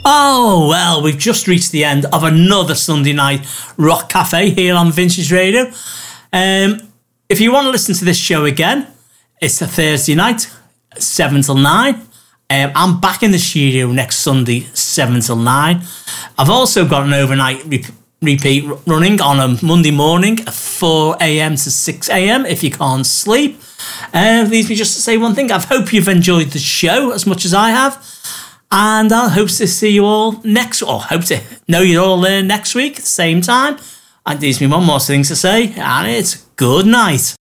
Oh, well, we've just reached the end of another Sunday night Rock Cafe here on Vintage Radio. If you want to listen to this show again, it's a Thursday night, 7 till 9. I'm back in the studio next Sunday, 7 till 9. I've also got an overnight repeat running on a Monday morning, 4 a.m. to 6 a.m. if you can't sleep. Leaves me just to say one thing. I hope you've enjoyed the show as much as I have. And I hope to see you all hope to know you're all there next week at the same time. And leaves me one more thing to say, and it's good night.